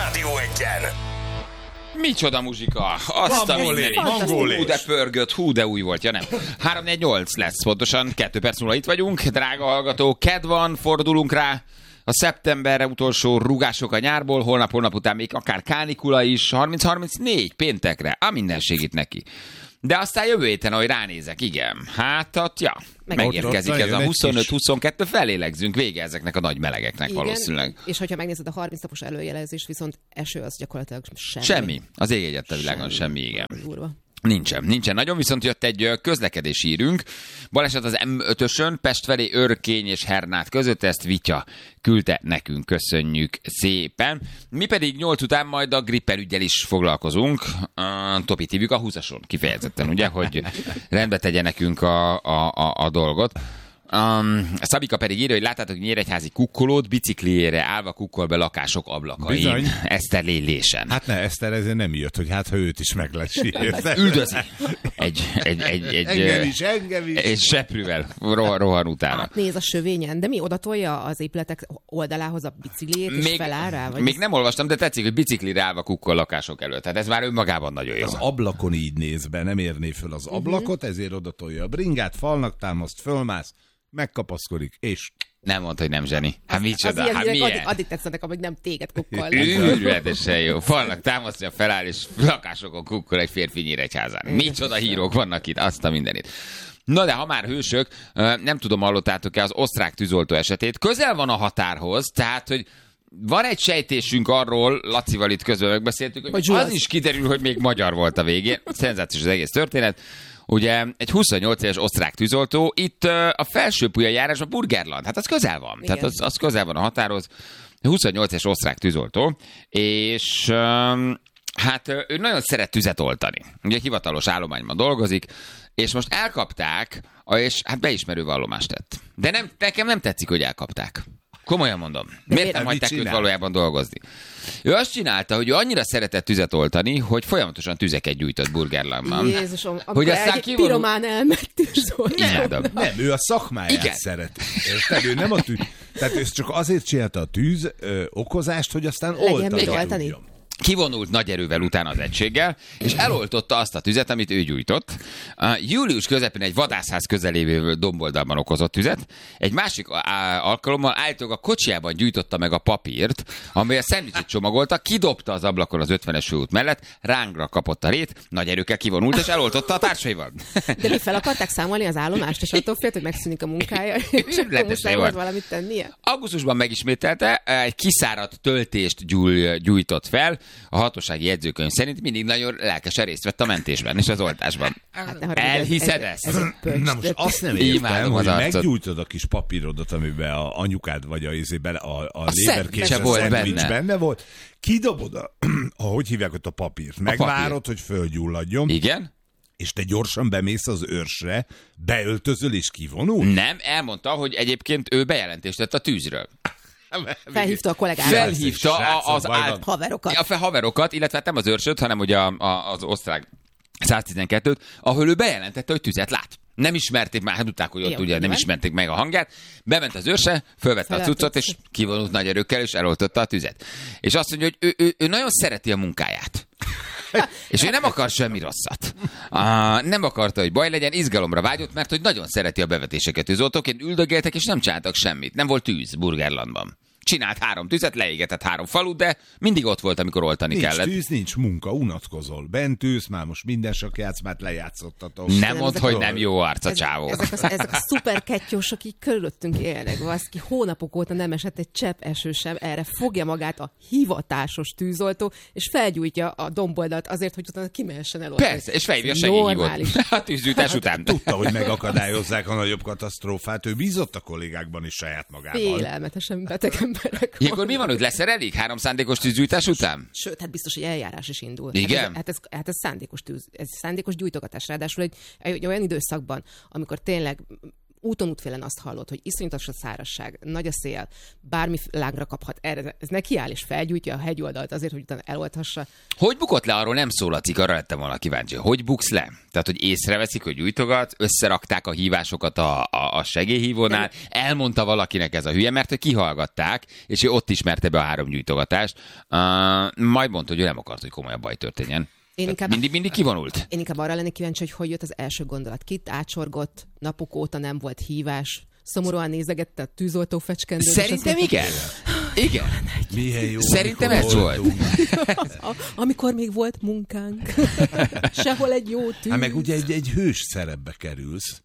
Rádió Egyen. Micsoda muzsika! Azt a mindenit. Hú, de pörgött, hú, de új volt. Ja nem. 348 lesz pontosan, 2 perc múlva itt vagyunk. Drága hallgató, kedd van, fordulunk rá. A szeptemberre utolsó rugások a nyárból, holnap után még akár kánikula is, 30-34 péntekre. Minden segít neki. De aztán jövő héten, ahogy ránézek, igen. Hát, ja, megérkezik ez a 25-22, felélegzünk, vége ezeknek a nagy melegeknek igen, valószínűleg. És hogyha megnézed a 30 napos előjelezés, viszont eső az gyakorlatilag semmi. Semmi. Az ég egyet a világon semmi, igen. Durva. Nincsen. Nagyon viszont jött egy közlekedési hírünk. Baleset az M5-ösön, Pest felé Örkény és Hernát között, ezt Vitya küldte nekünk, köszönjük szépen. Mi pedig 8 után majd a gripperüggyel is foglalkozunk. Topi tívjuk a 20-ason kifejezetten, ugye, hogy rendbe tegye nekünk a dolgot. Szabika pedig írja, hogy láttátok nyíregyházi kukkolót, bicikliére állva kukkol be lakások ablakain. Bizony. Eszter lélésen. Hát ne, Eszter ezért nem jött, hogy hát ha őt is meg lesz sírni. Üldözi. Engem is. És seprűvel rohan utána. Hát néz a sövényen, de mi odatolja az épületek oldalához a bicikliét, és feláll rá? Még nem olvastam, de tetszik, hogy biciklire állva kukkol lakások előtt. Tehát ez már önmagában nagyon jó. Az ablakon így néz be, nem érné föl az ablakot, ezért odatolja a bringát, falnak támaszt, fölmász, megkapaszkodik, és... Nem mondd, hogy nem zseni. Hát micsoda, hát milyen? Addig tetszenek, amíg nem téged kukkolnak. Őrületesen jó. Falnak támasztja, feláll, és lakásokon kukkol egy férfi Nyíregyházán. Micsoda hírok vannak itt, azt a mindenit. Na de ha már hősök, nem tudom, hallottátok-e az osztrák tűzoltó esetét. Közel van a határhoz, tehát, hogy van egy sejtésünk arról, Lacival itt közben megbeszéltük, hogy az is kiderül, hogy még magyar volt a végén. Szenzációs az egész történet. Ugye egy 28 éves osztrák tűzoltó, itt a Felsőpulja járásban Burgerland, hát az közel van. Igen. Tehát az közel van a határhoz. 28 éves osztrák tűzoltó, és hát ő nagyon szeret tüzet oltani. Ugye hivatalos állományban dolgozik, és most elkapták, és hát beismerő vallomást tett. De nekem nem tetszik, hogy elkapták. Komolyan mondom. Miért nem hagyták őt valójában dolgozni? Ő azt csinálta, hogy ő annyira szeretett tüzet oltani, hogy folyamatosan tüzeket gyújtott Burgerlandban. Jézusom, akkor egy piromán elment tűzoltó. Nem, ő a szakmáját szereti. Ő nem a tűz. Tehát ő csak azért csinálta a tűz okozást, hogy aztán oltani. Kivonult nagy erővel utána az egységgel, és eloltotta azt a tüzet, amit ő gyújtott. Július közepén egy vadászház közelévő domboldalban okozott tüzet. Egy másik alkalommal állítólag a kocsijában gyújtotta meg a papírt, amely a szendvicset csomagolta, kidobta az ablakon az 50-es főút mellett, rángra kapott a rét, nagy erőkkel kivonult, és eloltotta a társaival. De mi fel akarták számolni az állomást, és attól félt, hogy megszűnik a munkája, és akkor most nem volt valamit tennie? Augusztusban megismételte, egy kiszáradt töltést gyújtott fel. A hatósági jegyzőkönyv szerint mindig nagyon lelkesen részt vett a mentésben és az oltásban. Hát elhiszed ezt? Na most azt nem értem, hogy meggyújtod a kis papírodat, amiben a anyukád vagy a léverkészes szendvics benne volt, kidobod ahogy hívják ott a papírt, megvárod, hogy fölgyulladjon. Igen? És te gyorsan bemész az őrsre, beöltözöl és kivonul? Nem, elmondta, hogy egyébként ő bejelentést tett a tűzről. Felhívta a kollégákat. Felhívta az haverokat. A haverokat, illetve nem az őrsöt, hanem ugye az osztrák 112-t, ahol ő bejelentette, hogy tüzet lát. Nem ismerték már, hát tudták, hogy ott ugye nem ismerték meg a hangját. Bement az őrse, fölvette a cuccot, és kivonult nagy erőkkel, és eloltotta a tüzet. És azt mondja, hogy ő nagyon szereti a munkáját. És ő nem akar semmi rosszat. Nem akarta, hogy baj legyen, izgalomra vágyott, mert hogy nagyon szereti a bevetéseket. Tűzoltóként üldögéltek, és nem csináltak semmit. Nem volt tűz Burgerlandban. Csinált 3 tüzet, leégetett 3 falut, de mindig ott volt, amikor oltani kellett. Nincs tűz, nincs munka, unatkozol. Bent ülsz, már most minden sakjátszmát lejátszottatok. Nem mondd, hogy nem jó arc a csávó. Ezek a szuper kettyósok így körülöttünk élnek. Vaszki hónapok óta nem esett egy csepp eső sem. Erre fogja magát a hivatásos tűzoltó, és felgyújtja a domboldalt azért, hogy utána kimehessen el. Persze, és felhívja a segélyhívót a tűzgyújtás után. Tudta, hogy megakadályozzák a nagyobb katasztrófát. Ő bízott a kollégákban is saját magában. Félelmetesen beteg emberek. Ilyenkor mi van, hogy leszerelik 3 szándékos tűzgyújtás után? Sőt, hát biztos, hogy eljárás is indul. Igen? Hát ez szándékos tűz, ez szándékos gyújtogatás. Ráadásul egy olyan időszakban, amikor tényleg úton útfélen azt hallod, hogy iszonyatos a szárazság, nagy a szél, bármi lángra kaphat, erre ez nekiáll és felgyújtja a hegyoldalt azért, hogy utána elolthassa. Hogy bukott le, arról nem szól a cikk, arra lettem volna kíváncsi. Hogy buksz le? Tehát, hogy észreveszik, hogy gyújtogat, összerakták a hívásokat a segélyhívónál, elmondta valakinek ez a hülye, mert hogy kihallgatták, és ő ott ismerte be a 3 gyújtogatást. Majd mondta, hogy ő nem akart, hogy komolyabb baj történjen. Mindig kivonult. Én inkább arra lennék kíváncsi, hogy jött az első gondolat. Kit átsorgott, napok óta nem volt hívás, szomorúan nézegette a tűzoltó fecskendőt. Szerintem igen. Igen. Milyen jó. Szerintem ez volt. Amikor még volt munkánk. Sehol egy jó tűz. Hát meg ugye egy hős szerepbe kerülsz.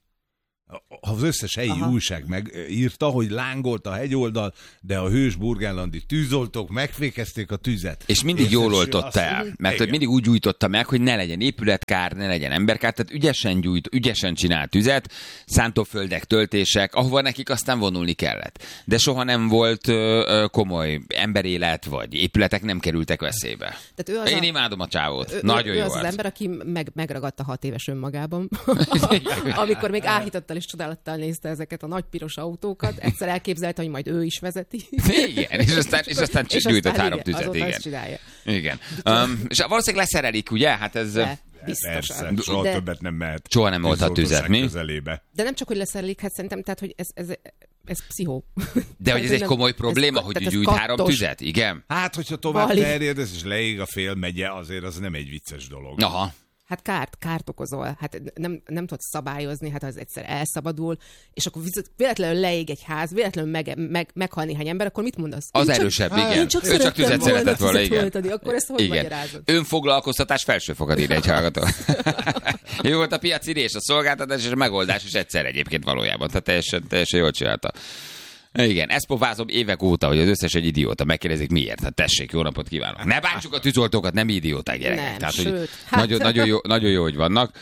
Az összes helyi újság megírta, hogy lángolt a hegyoldal, de a hős burgenlandi tűzoltók megfékezték a tüzet. És mindig jól oltotta el, mert hogy mindig úgy gyújtotta meg, hogy ne legyen épületkár, ne legyen emberkár, tehát ügyesen csinált tüzet, szántóföldek, töltések, ahova nekik aztán vonulni kellett. De soha nem volt komoly emberélet, vagy épületek nem kerültek veszélybe. Én imádom a csávót. Nagyon jó az ember, aki megragadta 6 éves önmagában, amikor még áhítottal és csodálattal nézte ezeket a nagy piros autókat, egyszer elképzelte, hogy majd ő is vezeti. Igen, és aztán gyújtott 3 tüzet. Igen. És valószínűleg leszerelik, ugye? Hát ez... Persze, soha többet nem mehet. Soha nem volt a tüzet, mi? Közelébe. De nem csak, hogy leszerelik, hát szerintem, tehát, hogy ez pszichó. De hogy ez egy komoly probléma, hogy gyújt 3 tüzet, igen? Hát, hogyha tovább terjed, és leég a fél megye, azért az nem egy vicces dolog. Aha. Hát kárt okozol, hát nem tudod szabályozni, hát az egyszer elszabadul, és akkor véletlenül leég egy ház, véletlenül meghal néhány ember, akkor mit mondasz? Az erősebb, igen. Ő csak tüzet szeretett volna, igen. Akkor ezt hogy magyarázod? Önfoglalkoztatás felsőfokat ír egy hallgató. Jó volt a piacirés, a szolgáltatás és a megoldás is egyszer egyébként valójában, tehát teljesen jól csinálta. Igen, ezt pofázom évek óta, hogy az összes egy idióta. Megkérdezik miért. Hát tessék, jó napot kívánok. Ne bántsuk a tűzoltókat, nem idióták gyerekek. Nem, tehát, sőt. Nagyon jó, hogy vannak.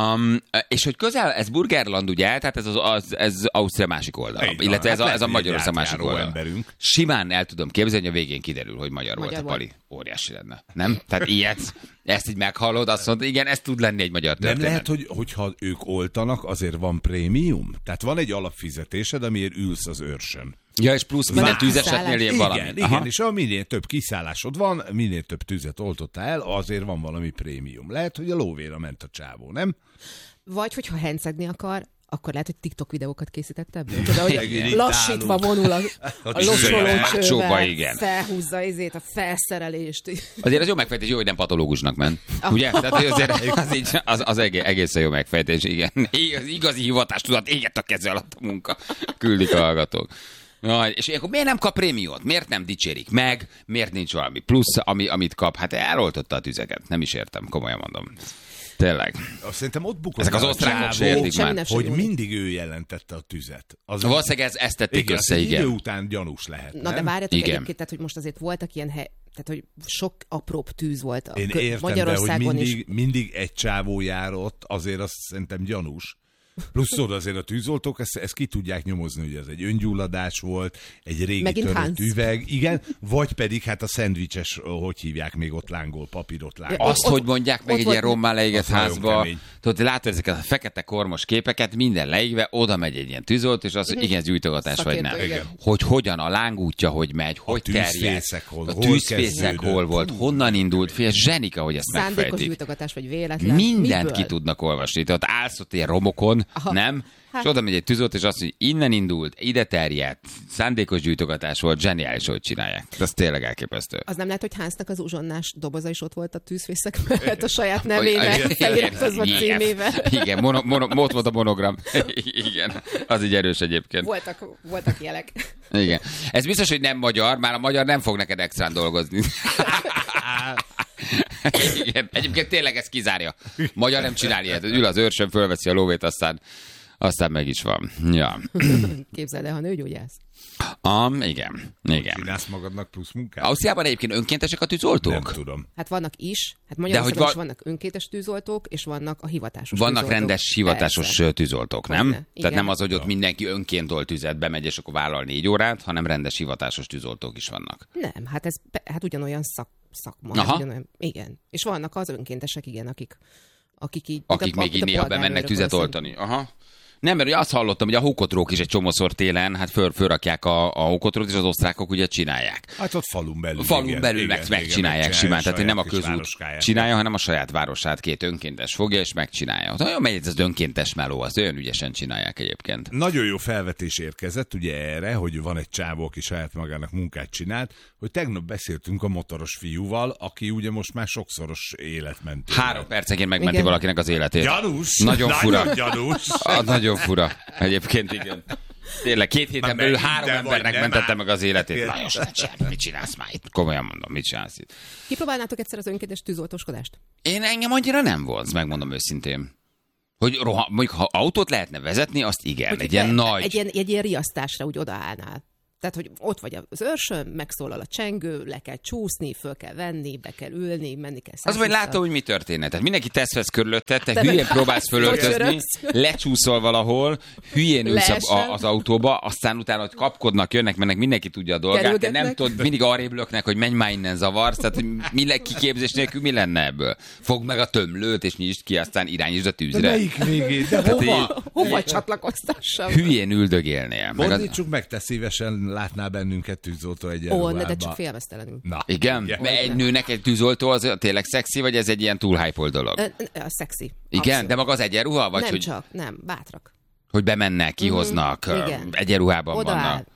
És hogy közel, ez Burgenland, ugye, tehát ez Ausztria másik oldala. Illetve ez a Magyarország másik oldala. Emberünk. Simán el tudom képzelni, hogy a végén kiderül, hogy magyar volt a pali. Óriási lenne. Nem? Tehát ilyet, ezt így meghallod, azt mondod, igen, ez tud lenni egy magyar történet. Nem lehet, hogyha ők oltanak, azért van prémium? Tehát van egy alapfizetésed, amiért ülsz az őrsön. Ja, és plusz minden tűzesetnél ilyen valami. Igen, és minél több kiszállásod van, minél több tüzet oltottál el, azért van valami prémium. Lehet, hogy a lóvéra ment a csávó, nem? Vagy, hogyha hencegni akar, akkor lehet, hogy TikTok videókat készített ebből. Tudod, hogy lassítva vonul a locsolócsővel, felhúzza a felszerelést. Azért az jó megfejtés, jó, hogy nem patológusnak ment. Ugye? Tehát azért az egészen jó megfejtés, igen. Az igazi hivatástudat égett a keze alatt a munka. Küldik a hallgatók. És akkor miért nem kap prémiót? Miért nem dicsérik meg? Miért nincs valami plusz, amit kap? Hát eloltotta a tüzeket. Nem is értem, komolyan mondom. Tényleg. Szerintem ott bukott. Ezek az osztrákok se értik már. Hogy mindig ő jelentette a tüzet. Valószínűleg ezt tették össze, igen. Idő után gyanús lehet, Na de várjatok egyébként, tehát, hogy most azért voltak ilyen tehát, hogy sok apróbb tűz volt Én értem, Magyarországon de, hogy mindig egy csávó járott, azért azt szerintem gyanús. Plusz azért a tűzoltók ezt ki tudják nyomozni, hogy ez egy öngyulladás volt, egy régi törött üveg, igen, vagy pedig hát a szendvicses, hogy hívják, még ott lángol, papírot lángol. Azt, hogy mondják meg egy ilyen rommá leégett házba, tudod, látod ezeket a fekete kormos képeket, minden leégve, oda megy egy ilyen tűzolt, és az, hogy igen, ez gyújtogatás vagy nem. Hogy hogyan a lángútja, hogy megy, hogy terjed, a tűzfészek hol volt, honnan indult, fél zsenika, hogy ezt megfejtik. Szándékos gyújtogatás vagy véletlen. Mindent ki tudnak olvasni, tehát állsz ott ilyen romokon, nem? És oda megy egy tűzolt, és azt mondja, hogy innen indult, ide terjedt, szándékos gyújtogatás volt, zseniális, hogy csinálják. Ez tényleg elképesztő. Az nem lehet, hogy Hansnak az uzsonnás doboza is ott volt a tűzfészek mellett a saját nevével, feliratozva címével. Igen, ott volt a monogram. Igen, az így erős egyébként. Voltak jelek. Igen. Ez biztos, hogy nem magyar, már a magyar nem fog neked extrán dolgozni. Igen. Egyébként tényleg ez kizárja. Magyar nem csinál ilyet. Ül az őrsön, fölveszi a lóvét, aztán meg is van. Ja. Képzeld el, ha nőgyógyász. Igen. Csinálsz magadnak plusz munkát? Ausztriában egyébként önkéntesek a tűzoltók? Nem tudom. Hát vannak is. Hát Magyarországon is vannak önkéntes tűzoltók, és vannak a hivatásos vannak tűzoltók. Rendes hivatásos tűzoltók, nem? Vannak. Tehát nem az, hogy ott mindenki önként olt tüzet, bemegy, és akkor vállal 4 órát, hanem rendes hivatásos tűzoltók is vannak. Nem, hát ugyanolyan szakma. Ugyanolyan, igen. És vannak az önkéntesek, igen, akik így... Akik még így néha bemennek tüzet oltani. Aha. Nem, mert ugye azt hallottam, hogy a hókotrók is egy csomószor télen, hát fölrakják a hókotrót, és az osztrákok ugye csinálják. Hát ott falun belül. Falun belül megcsinálják simán, tehát hogy nem a közút csinálja, hanem a saját városát 2 önkéntes fogja, és megcsinálja. Olyan megy ez az önkéntes meló, azt olyan ügyesen csinálják egyébként. Nagyon jó felvetés érkezett ugye erre, hogy van egy csávó, aki saját magának munkát csinált, hogy tegnap beszéltünk a motoros fiúval, aki ugye most már sokszoros életmentő. 3 percenként megmenti valakinek az életét. Gyanús. Nagyon fura. Nagyon gyanús. Nagyon fura. Egyébként igen. Tényleg 2 héten belül 3 embernek mentette meg az életét. Lajos, mit csinálsz már itt? Komolyan mondom, mit csinálsz itt? Kipróbálnátok egyszer az önkéntes tűzoltóskodást? Engem annyira nem vonz, megmondom őszintén. Hogy mondjuk, ha autót lehetne vezetni, azt igen. Hogy egy ilyen nagy... Egy ilyen riasztásra úgy odaállnál. Tehát, hogy ott vagy az őrsön, megszólal a csengő, le kell csúszni, föl kell venni, be kell ülni, menni kell Az vagy látom, hogy mi történne. Tehát mindenki tesz körülötted, te hülyén próbálsz fölöltözni, lecsúszol valahol, hülyén ülsz az autóba, aztán utána, hogy kapkodnak, jönnek, mennek, mindenki tudja a dolgát, de nem tudod, mindig arrébb löknek, hogy menj már innen, zavarsz, tehát kiképzés nélkül mi lenne ebből? Fogd meg a tömlőt, és nyisd ki, aztán irányítsd a tűzre. De melyik végét? De hova csatlakoztassam? Hülyén üldögélnél. Fordítsuk meg, te szívesen látnál bennünket tűzoltó egyenruhában. De csak félmeztelenül. Igen? Egy nőnek egy tűzoltó az tényleg szexi, vagy ez egy ilyen túl hype dolog? A szexi. Igen? Abszolút. De maga az egyenruha? Vagy nem hogy... csak, nem, bátrak. Hogy bemennek, kihoznak, egyenruhában vannak.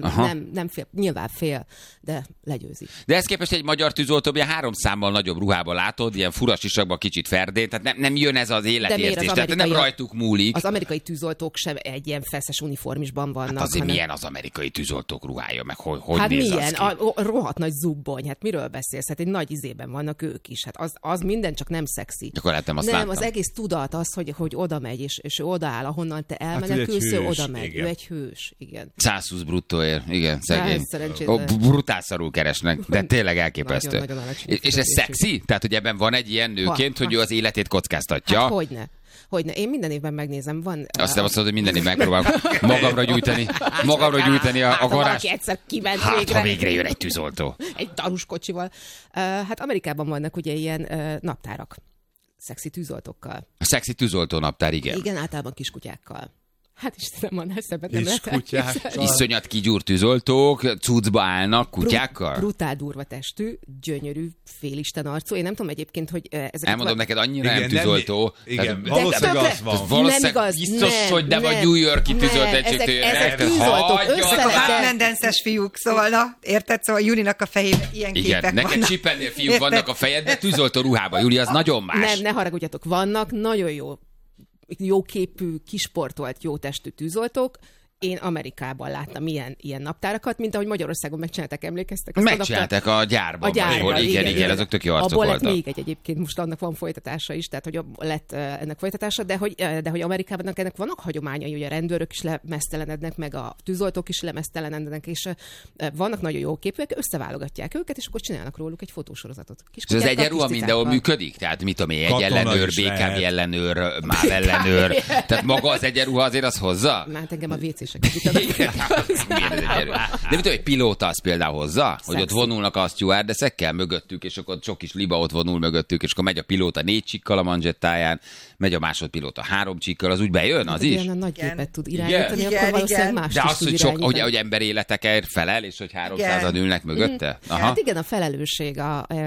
Nem fél, nyilván fél, de legyőzi. De ehhez képest egy magyar tűzoltó, ugye 3 számmal nagyobb ruhában látod, ilyen furas isakban kicsit ferdén, tehát nem jön ez az életérzés, tehát nem rajtuk múlik. Az amerikai tűzoltók sem egy ilyen feszes uniformisban vannak. Hát azért milyen az amerikai tűzoltók ruhája, meg hogy hát néz milyen? Az ki? Rohadt nagy zubbony, hát miről beszélsz? Hát egy nagy izében vannak ők is, hát az minden csak nem szexi. Akkor láttam, azt nem, láttam. Az egész tudat az, hogy oda megy, és odaáll, ahonnan te elmenekülsz, oda megy. Ő egy hős, igen. 120 bruttóért, igen, szegény. Szerencsére. Brutál szarul keresnek, de tényleg elképesztő. Nagyon És ez szexi? Tehát, hogy ebben van egy ilyen nőként, hogy ő az életét kockáztatja? Hát hogyne. Én minden évben megnézem. Van, azt nem azt mondod, hogy minden év megpróbálom magamra gyújtani a garázs. Egyszer kiment ha végre jön egy tűzoltó. Egy darus kocsival. Hát Amerikában vannak ugye ilyen naptárak. Szexi tűzoltókkal. A szexi tűzoltó naptár, igen. Igen, általában kiskutyákkal. Hát Istenem, annál szebbet nem lehet elképzelni. Iszonyat kigyúrt tűzoltók, cuccba állnak kutyákkal? Brutál durva testű, gyönyörű, félisten arcú. Én nem tudom egyébként, hogy ezeket... Elmondom neked, annyira nem tűzoltó. Igen, valószínűleg az van. Valószínűleg biztos, hogy nem a New York-i tűzolt egységtől. Ezek tűzoltók, Hartmandenses fiúk, szóval na, érted? Szóval Julinak a fejében ilyen képek vannak. Igen, neked Chippennél fiúk vannak a fejedben, tűzoltó ruhában. Júli, az nagyon más. Ne haragudjatok, vannak nagyon jó képű, kisportolt, jó testű tűzoltók. Én Amerikában láttam ilyen naptárakat, mint ahogy Magyarországon megcsinálták, emlékeztek? Megcsinálták a gyárban. Igen, azok tök jó arcok abból voltak. Lett még egyébként, most annak van folytatása is, tehát hogy lett ennek folytatása, de hogy Amerikában ennek vannak hagyományai, hogy a rendőrök is lemeztelenednek, meg a tűzoltók is lemeztelenednek, és vannak nagyon jó képűek, összeválogatják őket, és akkor csinálnak róluk egy fotósorozatot. Ez az egyenruha mindenhol működik? Tehát mit tudom én, egy ellenőr, BKV ellenőr, MÁV ellenőr, tehát maga az egyenruha azért az hozza? Hát engem a WC de mit tudom, egy pilóta az például hozza, hogy ott vonulnak a stewardessekkel mögöttük, és akkor sok kis liba ott vonul mögöttük, és akkor megy a pilóta 4 csikkal a manzsettáján, megy a másodpilóta 3 csikkal, az úgy bejön, az is? Igen, a nagy gépet tud irányítani, akkor valószínűleg más de az, hogy sok, hogy emberéletekért felel, és hogy 300-an ülnek mögötte? Aha. Hát igen, a felelősség,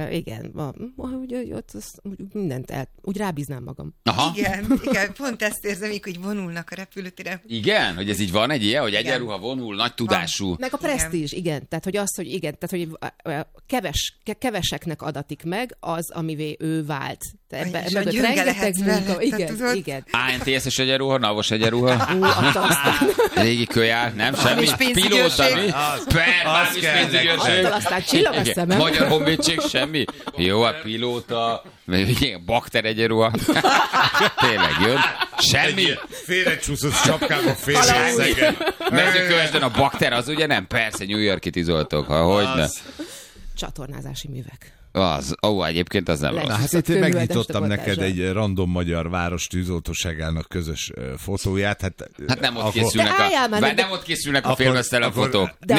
úgy mindent úgy rábíznám magam. Aha. Igen, pont ezt érzem, hogy vonulnak a repülőtére. Igen, hogy ez így van egy ilyen, hogy egyenruha vonul, nagy tudású. Meg a presztízs, igen. Tehát, hogy az, hogy igen, tehát, hogy keveseknek adatik meg az, amivé ő vált. Mögött rengeteg munka. Igen. ANTS-es egyenruha, NAV-os egyenruha. Régi kölyár, nem semmi. Pilóta, mi? Bármis pénzügyőrség. Aztán csillag a szemem. Magyar honvédség, semmi. Jó, a pilóta, bakter egyenruha. Tényleg jön. Semmi. Félrecsúszott sapkába félreszegen. Mezőkövesden a bakter az ugye nem? Persze, New York-i tűzoltók, hogyne. Csatornázási művek. Egyébként az nem rossz. Hát itt megnyitottam neked egy random magyar város tűzoltóságának közös fotóját. Hát nem ott készülnek a félmeztelen fotók. De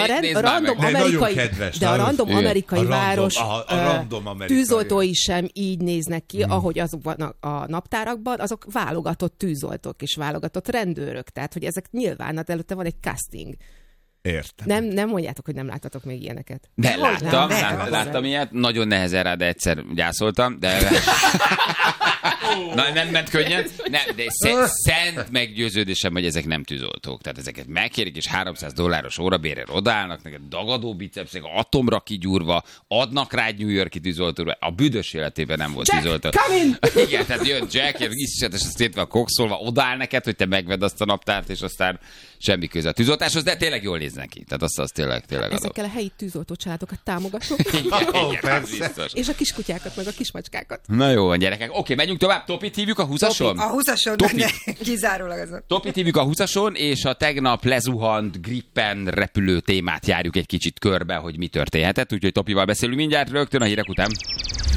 a random amerikai város tűzoltói sem így néznek ki, ahogy azokban a naptárakban, azok válogatott tűzoltók és válogatott rendőrök. Tehát, hogy ezek nyilván előtte van egy casting. Értem. Nem mondjátok, hogy nem láttatok még ilyeneket. De láttam ilyet, nagyon nehezen rá, de egyszer gyászoltam, de... nem ment könnyen. De szent meggyőződésem, hogy ezek nem tűzoltók. Tehát ezeket megkérik, és $300 órabérre odaállnak, neked dagadó bicepszek, atomra kigyúrva, adnak rá egy New York-i tűzoltóra. A büdös életében nem volt tűzoltó. Igen, tehát jön Jack, és szétve a kokszolva, odaáll neked, hogy te megvedd azt a naptárt, és aztán semmi köze a tűzoltáshoz, de tényleg jól néznek ki. Tehát az tényleg ezekkel a helyi tűzoltó családokat támogatok. Igen, és a kiskutyákat, meg a kismacskákat. Na jó van, gyerekek. Oké, menjünk tovább. Topit hívjuk a 20-ason? A 20-ason, kizárólag azon. Topit hívjuk a 20-ason, és a tegnap lezuhant Gripen repülő témát járjuk egy kicsit körbe, hogy mi történhetett. Úgyhogy Topival beszélünk mindjárt rögtön a hírek után.